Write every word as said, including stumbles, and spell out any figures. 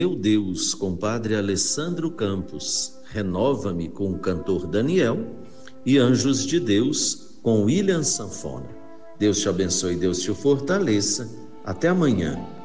Meu Deus, com Padre Alessandro Campos, Renova-me com o cantor Daniel e Anjos de Deus com William Sanfona. Deus te abençoe, Deus te fortaleça. Até amanhã.